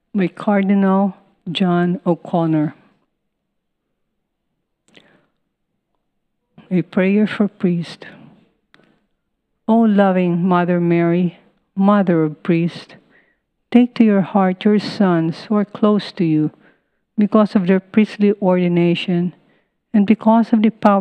by Cardinal John O'Connor. A prayer for priests. O loving Mother Mary, Mother of priests, take to your heart your sons who are close to you because of their priestly ordination and because of the power